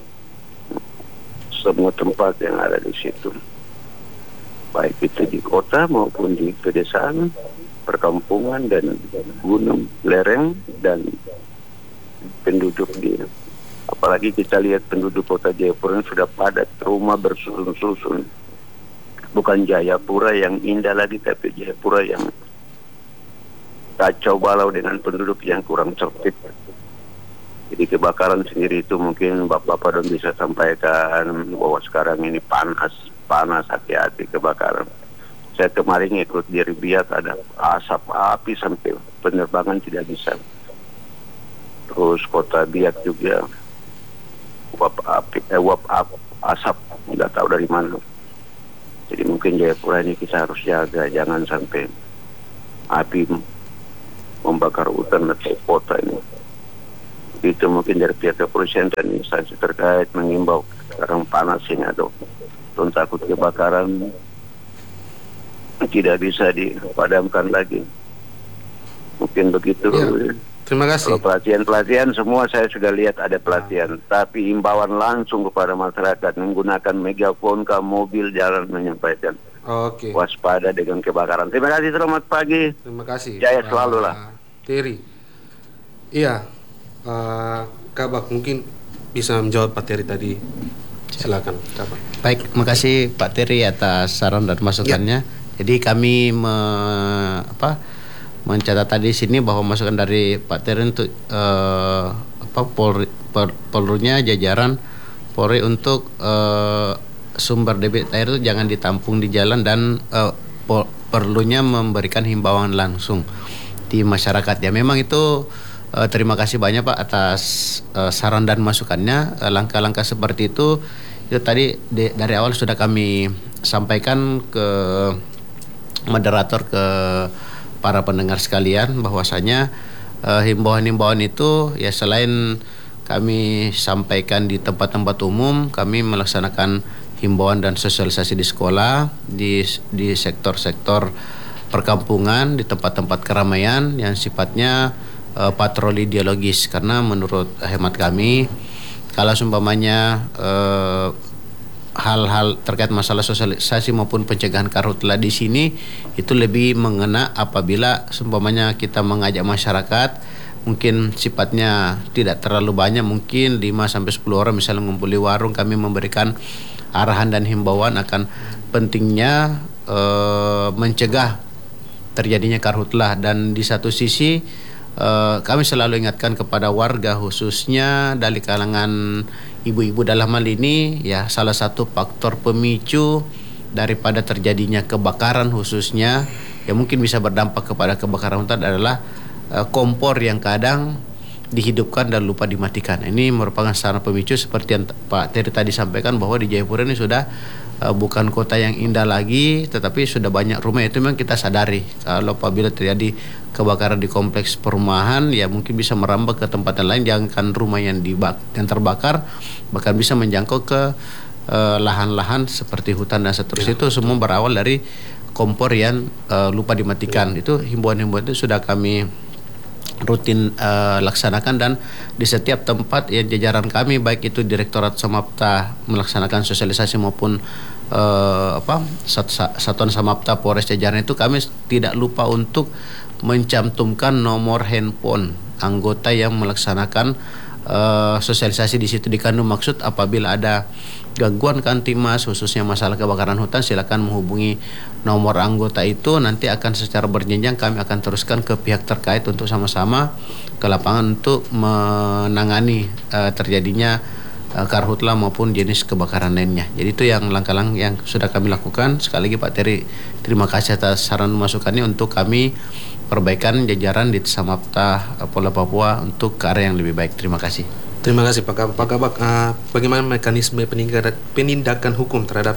semua tempat yang ada di situ. Baik itu di kota maupun di pedesaan, perkampungan dan gunung, lereng dan penduduk di. Apalagi kita lihat penduduk kota Jayapura sudah padat, rumah bersusun-susun. Bukan Jayapura yang indah lagi, tapi Jayapura yang kacau balau dengan penduduk yang kurang tertib. Jadi kebakaran sendiri itu mungkin Bapak-Bapak don bisa sampaikan bahwa sekarang ini panas, panas hati-hati kebakaran. Saya kemarin ikut di Ribiat, ada asap api sampai penerbangan tidak bisa. Terus kota Biak juga uap api, eh, uap ap, asap nggak tahu dari mana. Jadi mungkin Jayapura ini kita harus jaga, jangan sampai api membakar hutan atau kota ini. Itu mungkin dari pihak kepolisian dan instansi terkait mengimbau sekarang panas ini ada don takut kebakaran tidak bisa dipadamkan lagi. Mungkin begitu. Ya, terima kasih. Kalau pelatihan-pelatihan semua saya sudah lihat ada pelatihan, tapi imbauan langsung kepada masyarakat menggunakan megafon ke mobil jalan menyampaikan. Oke. Waspada dengan kebakaran. Terima kasih, selamat pagi. Terima kasih. Jaya Pak selalu lah. Teri. Iya. Uh, Kabak mungkin bisa menjawab Pak Teri tadi. Silakan, Kabak. Baik, makasih Pak Teri atas saran dan masukannya. Ya. Jadi kami me, apa, mencatat tadi sini bahwa masukan dari Pak Teri untuk uh, apa Polri, per, perlunya jajaran Polri untuk uh, sumber debit air itu jangan ditampung di jalan dan uh, pol, perlunya memberikan himbauan langsung di masyarakat. Ya memang itu. Uh, terima kasih banyak Pak atas uh, saran dan masukannya. Uh, langkah-langkah seperti itu itu tadi de, dari awal sudah kami sampaikan ke moderator, ke para pendengar sekalian bahwasanya uh, himbauan-himbauan itu ya selain kami sampaikan di tempat-tempat umum, kami melaksanakan himbauan dan sosialisasi di sekolah, di di sektor-sektor perkampungan, di tempat-tempat keramaian yang sifatnya Uh, patroli dialogis, karena menurut hemat kami kalau seumpamanya uh, hal-hal terkait masalah sosialisasi maupun pencegahan karhutlah di sini itu lebih mengena apabila seumpamanya kita mengajak masyarakat mungkin sifatnya tidak terlalu banyak, mungkin lima sampai sepuluh orang misalnya mengumpuli warung, kami memberikan arahan dan himbauan akan pentingnya uh, mencegah terjadinya karhutlah. Dan di satu sisi uh, kami selalu ingatkan kepada warga, khususnya dari kalangan ibu-ibu dalam hal ini, ya salah satu faktor pemicu daripada terjadinya kebakaran khususnya yang mungkin bisa berdampak kepada kebakaran hutan adalah uh, kompor yang kadang dihidupkan dan lupa dimatikan. Ini merupakan sarana pemicu seperti yang Pak Teri tadi sampaikan, bahwa di Jayapura ini sudah uh, bukan kota yang indah lagi, tetapi sudah banyak rumah. Itu memang kita sadari kalau apabila terjadi kebakaran di kompleks perumahan, ya mungkin bisa merambah ke tempat yang lain, jangankan rumah yang dibak yang terbakar, bahkan bisa menjangkau ke uh, lahan-lahan seperti hutan dan seterusnya. Itu semua berawal dari kompor yang uh, lupa dimatikan. Itu himbauan-himbauan itu sudah kami rutin uh, laksanakan, dan di setiap tempat yang jajaran kami, baik itu Direktorat Samapta melaksanakan sosialisasi maupun uh, apa Satuan Samapta Polres jajaran, itu kami tidak lupa untuk mencantumkan nomor handphone anggota yang melaksanakan uh, sosialisasi di situ. Dikandung maksud apabila ada gangguan Kamtibmas khususnya masalah kebakaran hutan, silakan menghubungi nomor anggota itu. Nanti akan secara berjenjang kami akan teruskan ke pihak terkait untuk sama-sama ke lapangan untuk menangani uh, terjadinya uh, karhutla maupun jenis kebakaran lainnya. Jadi itu yang langkah-langkah yang sudah kami lakukan. Sekali lagi Pak Teri, terima kasih atas saran masukannya untuk kami perbaikan jajaran di Samapta uh, Polda Papua untuk ke arah yang lebih baik. Terima kasih. Terima kasih Pak Kabak. Pak Kabak, uh, bagaimana mekanisme penindakan, penindakan hukum terhadap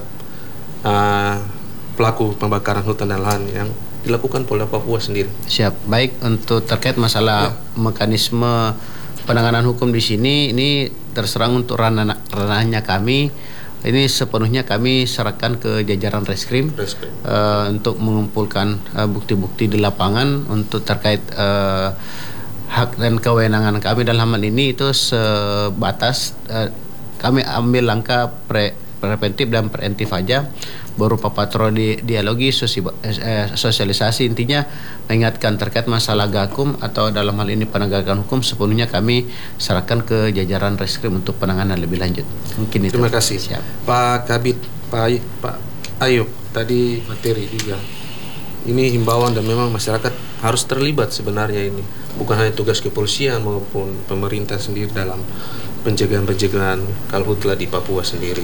uh, pelaku pembakaran hutan dan lahan yang dilakukan Polda Papua sendiri? Siap. Baik, untuk terkait masalah ya. mekanisme penanganan hukum di sini, ini terserang untuk ranah, ranahnya kami. Ini sepenuhnya kami serahkan ke jajaran Reskrim uh, untuk mengumpulkan uh, bukti-bukti di lapangan untuk terkait uh, hak dan kewenangan kami dalam hal ini. Itu sebatas uh, kami ambil langkah pre, preventif dan preventif aja, berupa patroli dialogi, sosialisasi, intinya mengingatkan terkait masalah gakum atau dalam hal ini penegakan hukum, sepenuhnya kami serahkan ke jajaran Reskrim untuk penanganan lebih lanjut. Mungkin itu. Terima kasih. Siap. Pak Kabit, Pak Pak Ayub, tadi materi juga. Ini himbauan dan memang masyarakat harus terlibat sebenarnya ini. Bukan hanya tugas kepolisian maupun pemerintah sendiri dalam pencegahan-pencegahan karhutla di Papua sendiri.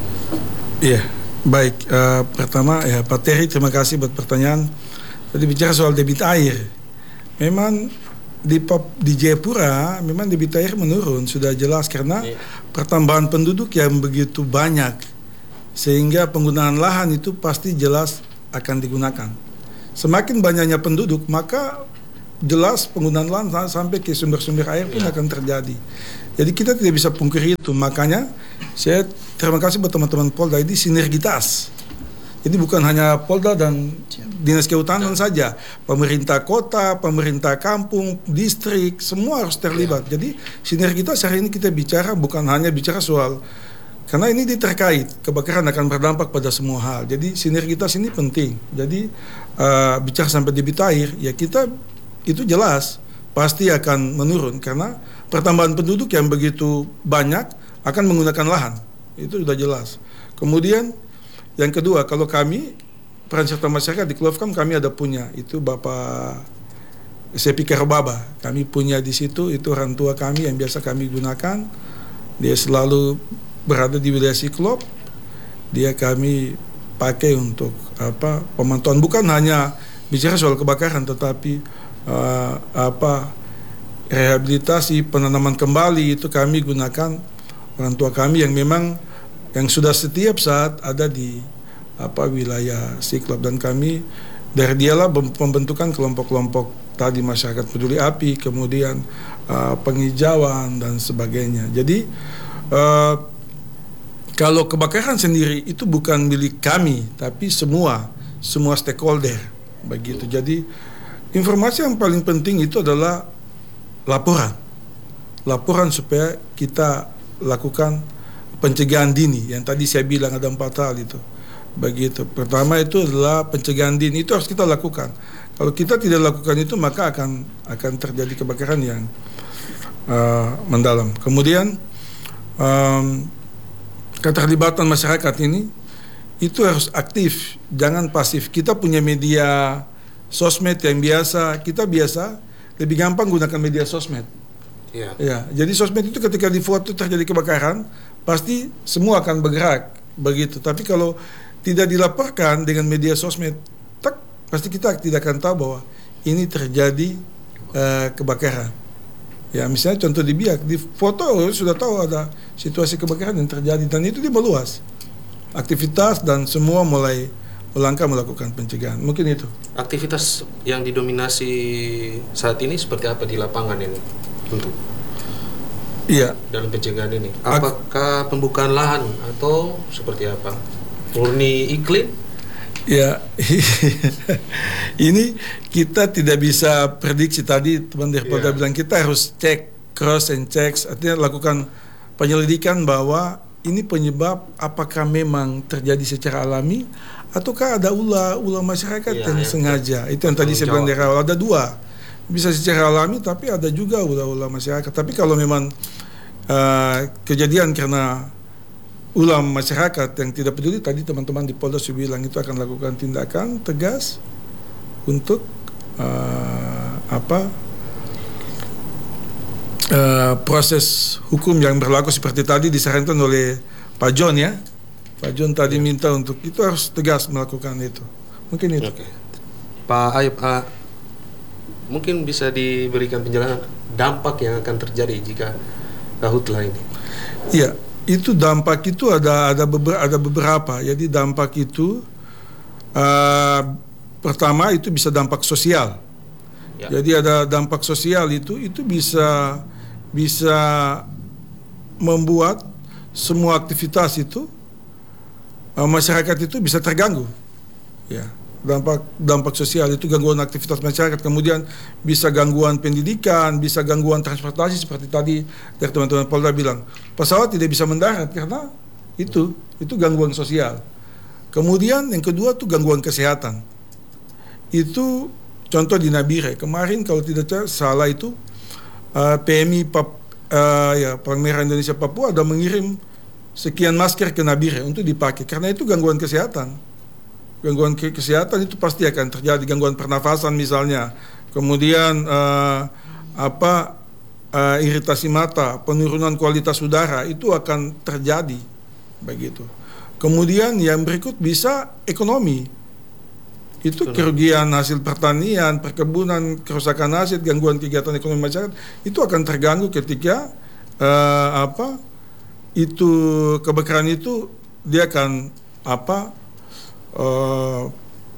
Iya, baik. Uh, pertama ya Pak Teri, terima kasih buat pertanyaan. Tadi bicara soal debit air. Memang di di Jayapura memang debit air menurun, sudah jelas karena iya. pertambahan penduduk yang begitu banyak, sehingga penggunaan lahan itu pasti jelas akan digunakan. Semakin banyaknya penduduk, maka jelas penggunaan lahan sampai ke sumber-sumber air pun ya. akan terjadi. Jadi kita tidak bisa pungkiri itu. Makanya saya terima kasih buat teman-teman Polda, ini sinergitas. Jadi bukan hanya Polda dan Dinas Kehutanan ya. saja, pemerintah kota, pemerintah kampung, distrik, semua harus terlibat. Ya. Jadi sinergitas hari ini kita bicara bukan hanya bicara soal, karena ini terkait kebakaran akan berdampak pada semua hal. Jadi sinergitas ini penting. Jadi uh, bicara sampai debit air, ya kita itu jelas pasti akan menurun karena pertambahan penduduk yang begitu banyak akan menggunakan lahan. Itu sudah jelas. Kemudian yang kedua, kalau kami peran serta masyarakat di Klofkam, kami ada punya itu Bapak Sepi Karbaba. Kami punya di situ, itu orang tua kami yang biasa kami gunakan. Dia selalu berada di wilayah Siklop. Dia kami pakai untuk apa pemantauan, bukan hanya bicara soal kebakaran, tetapi Uh, apa rehabilitasi, penanaman kembali, itu kami gunakan orang tua kami yang memang yang sudah setiap saat ada di apa wilayah Siklop, dan kami dari dialah pembentukan kelompok-kelompok tadi, masyarakat peduli api, kemudian uh, penghijauan dan sebagainya. Jadi uh, kalau kebakaran sendiri itu bukan milik kami, tapi semua semua stakeholder begitu. Jadi informasi yang paling penting itu adalah laporan. Laporan supaya kita lakukan pencegahan dini. Yang tadi saya bilang ada empat hal itu. Begitu. Pertama itu adalah pencegahan dini, itu harus kita lakukan. Kalau kita tidak lakukan itu, maka akan akan terjadi kebakaran yang uh, mendalam. Kemudian um, keterlibatan masyarakat ini itu harus aktif, jangan pasif. Kita punya media sosmed yang biasa, kita biasa lebih gampang gunakan media sosmed. Ya. Ya, jadi sosmed itu ketika di foto terjadi kebakaran, pasti semua akan bergerak begitu. Tapi kalau tidak dilaporkan dengan media sosmed, tak, pasti kita tidak akan tahu bahwa ini terjadi uh, kebakaran. Ya, misalnya contoh di Biak, di foto sudah tahu ada situasi kebakaran yang terjadi, dan itu dia meluas. Aktivitas dan semua mulai melangkah melakukan pencegahan. Mungkin itu. Aktivitas yang didominasi saat ini seperti apa di lapangan ini untuk iya dalam pencegahan ini? Apakah pembukaan lahan atau seperti apa? Murni iklim? Ya, ini kita tidak bisa prediksi. Tadi teman dari Polda yeah. bilang kita harus cek, cross and checks, artinya lakukan penyelidikan bahwa ini penyebab apakah memang terjadi secara alami ataukah ada ulah ulah masyarakat yeah, yang yeah, sengaja. Yeah. Itu yang tadi saya bilang dari awal, ada dua. Bisa secara alami tapi ada juga ulah-ulah masyarakat. Tapi kalau memang uh, kejadian karena ulah masyarakat yang tidak peduli, tadi teman-teman di Polda sudah bilang itu akan lakukan tindakan tegas untuk uh, apa uh, proses hukum yang berlaku seperti tadi disarankan oleh Pak John ya. Pak John tadi ya. minta untuk itu harus tegas melakukan itu. Mungkin itu. Oke. Pak Ayub, uh, mungkin bisa diberikan penjelasan dampak yang akan terjadi jika karhutlah ini. Iya. Itu dampak itu ada ada beberapa, ada beberapa. Jadi dampak itu uh, pertama itu bisa dampak sosial. Ya. Jadi ada dampak sosial itu itu bisa bisa membuat semua aktivitas itu uh, masyarakat itu bisa terganggu. Ya. Dampak dampak sosial itu gangguan aktivitas masyarakat, kemudian bisa gangguan pendidikan, bisa gangguan transportasi seperti tadi dari teman-teman Polda bilang pesawat tidak bisa mendarat karena itu itu gangguan sosial. Kemudian yang kedua tuh gangguan kesehatan. Itu contoh di Nabire kemarin kalau tidak salah itu uh, P M I Pap, uh, ya Palang Merah Indonesia Papua ada mengirim sekian masker ke Nabire untuk dipakai karena itu gangguan kesehatan. Gangguan kesehatan itu pasti akan terjadi, gangguan pernafasan misalnya, kemudian uh, apa uh, iritasi mata, penurunan kualitas udara itu akan terjadi begitu. Kemudian yang berikut bisa ekonomi, itu kerugian hasil pertanian, perkebunan, kerusakan aset, gangguan kegiatan ekonomi masyarakat itu akan terganggu ketika uh, apa itu kebakaran itu dia akan apa Uh,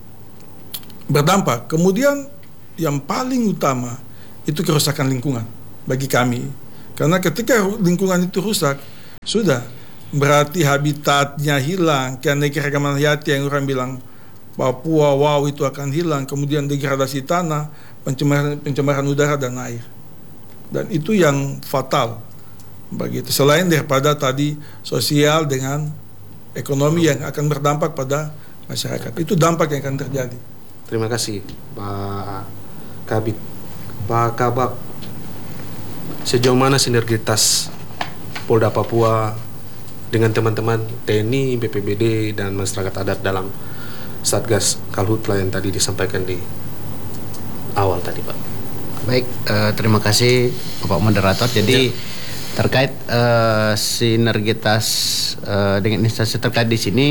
berdampak. Kemudian yang paling utama itu kerusakan lingkungan bagi kami, karena ketika lingkungan itu rusak sudah berarti habitatnya hilang, keanekaragaman hayati yang orang bilang Papua wow itu akan hilang, kemudian degradasi tanah, pencemaran, pencemaran udara dan air, dan itu yang fatal begitu. Selain daripada tadi sosial dengan ekonomi yang akan berdampak pada masyarakat, itu dampak yang akan terjadi. Terima kasih Pak Kabid. Pak Kabak, sejauh mana sinergitas Polda Papua dengan teman-teman T N I, B P B D dan masyarakat adat dalam Satgas Karhutlah yang tadi disampaikan di awal tadi, Pak? Baik, uh, terima kasih Bapak Moderator. Jadi ya. terkait uh, sinergitas uh, dengan instansi terkait di sini.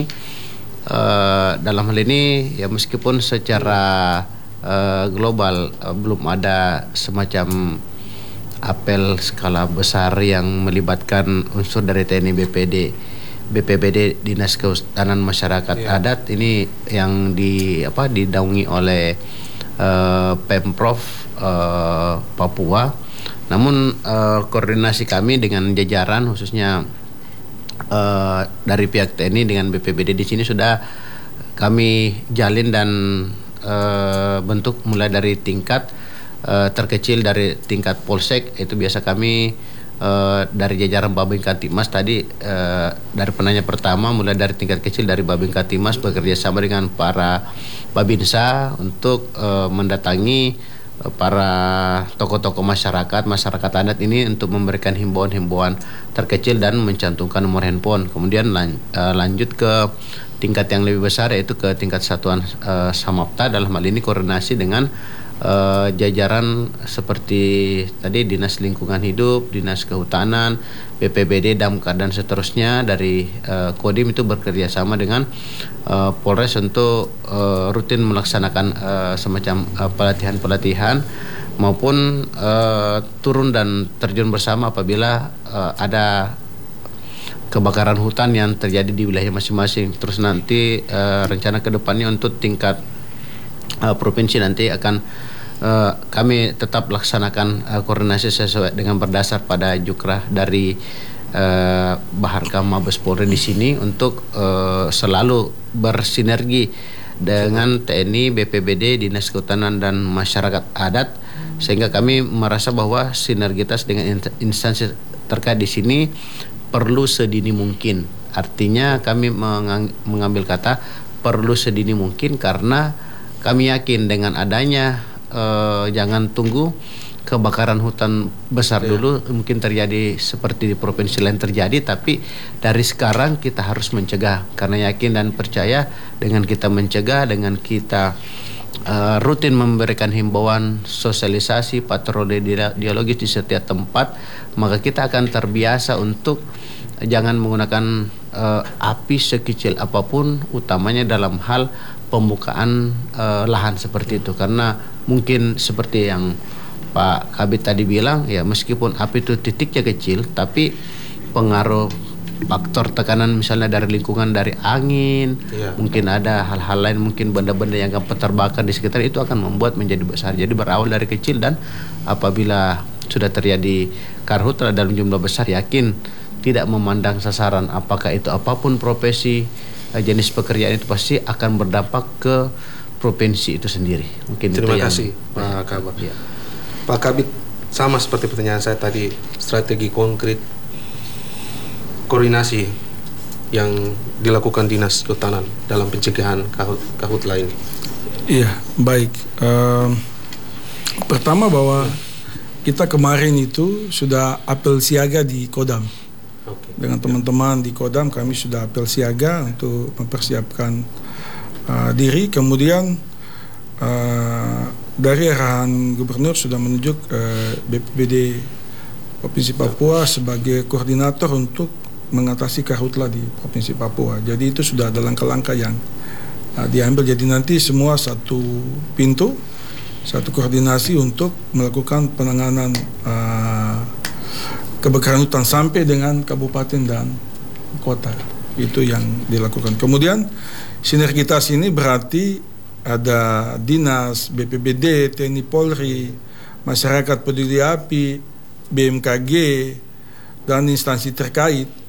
Uh, dalam hal ini ya meskipun secara uh, global uh, belum ada semacam apel skala besar yang melibatkan unsur dari T N I, B P D, B P B D, Dinas Kehutanan Masyarakat yeah. Adat ini yang di apa didaungi oleh uh, Pemprov uh, Papua. Namun uh, koordinasi kami dengan jajaran khususnya Uh, dari pihak T N I dengan B P B D di sini sudah kami jalin dan uh, bentuk mulai dari tingkat uh, terkecil dari tingkat polsek, itu biasa kami uh, dari jajaran Babin Kantipmas tadi, uh, dari penanya pertama mulai dari tingkat kecil dari Babin Kantipmas bekerja sama dengan para Babinsa untuk uh, mendatangi para tokoh-tokoh masyarakat, masyarakat adat ini untuk memberikan himbauan-himbauan terkecil dan mencantumkan nomor handphone. Kemudian lan, uh, lanjut ke tingkat yang lebih besar, yaitu ke tingkat satuan uh, Samapta, dalam hal ini koordinasi dengan uh, jajaran seperti tadi Dinas Lingkungan Hidup, Dinas Kehutanan, B P B D, Damkar dan seterusnya. Dari uh, Kodim itu bekerja sama dengan uh, Polres untuk uh, rutin melaksanakan uh, semacam uh, pelatihan-pelatihan maupun uh, turun dan terjun bersama apabila uh, ada kebakaran hutan yang terjadi di wilayah masing-masing. Terus nanti uh, rencana kedepannya untuk tingkat uh, provinsi nanti akan uh, kami tetap laksanakan uh, koordinasi sesuai dengan berdasar pada jukrah dari uh, Baharkam Mabes Polri di sini untuk uh, selalu bersinergi dengan T N I, B P B D, Dinas Kehutanan dan masyarakat adat, sehingga kami merasa bahwa sinergitas dengan instansi terkait di sini perlu sedini mungkin. Artinya kami mengang- mengambil kata perlu sedini mungkin karena kami yakin dengan adanya eh, jangan tunggu kebakaran hutan besar yeah. dulu mungkin terjadi seperti di provinsi lain terjadi, tapi dari sekarang kita harus mencegah, karena yakin dan percaya dengan kita mencegah, dengan kita uh, rutin memberikan himbauan, sosialisasi, patroli dialogis di setiap tempat, maka kita akan terbiasa untuk jangan menggunakan uh, api sekecil apapun, utamanya dalam hal pembukaan uh, lahan seperti itu. Karena mungkin seperti yang Pak Kabit tadi bilang, ya meskipun api itu titiknya kecil, tapi pengaruh faktor tekanan misalnya dari lingkungan, dari angin, ya. Mungkin ada hal-hal lain, mungkin benda-benda yang akan terbakar di sekitar itu akan membuat menjadi besar. Jadi berawal dari kecil, dan apabila sudah terjadi karhutla dalam jumlah besar, yakin tidak memandang sasaran apakah itu apapun profesi, jenis pekerjaan, itu pasti akan berdampak ke provinsi itu sendiri. Mungkin terima itu kasih yang, Pak Kabit. Ya. Pak Kabit, sama seperti pertanyaan saya tadi, strategi konkret koordinasi yang dilakukan Dinas Kehutanan dalam pencegahan kahut, kahutla ini. Iya, baik. Um, pertama bahwa kita kemarin itu sudah apel siaga di Kodam. Okay. Dengan teman-teman di Kodam kami sudah apel siaga untuk mempersiapkan uh, diri. Kemudian uh, dari arahan Gubernur sudah menunjuk uh, B P B D Provinsi Papua sebagai koordinator untuk mengatasi karhutla di Provinsi Papua. Jadi itu sudah ada langkah-langkah yang uh, diambil. Jadi nanti semua satu pintu, satu koordinasi untuk melakukan penanganan uh, kebakaran hutan sampai dengan kabupaten dan kota. Itu yang dilakukan. Kemudian sinergitas ini berarti ada dinas, B P B D, T N I Polri, masyarakat peduli api, B M K G, dan instansi terkait